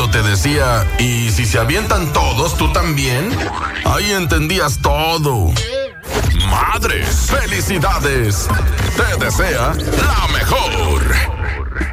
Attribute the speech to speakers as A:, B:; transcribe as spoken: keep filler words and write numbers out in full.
A: cuando te decía, ¿y si se avientan todos, tú también? Ahí entendías todo. Madres, felicidades. Te desea la mejor.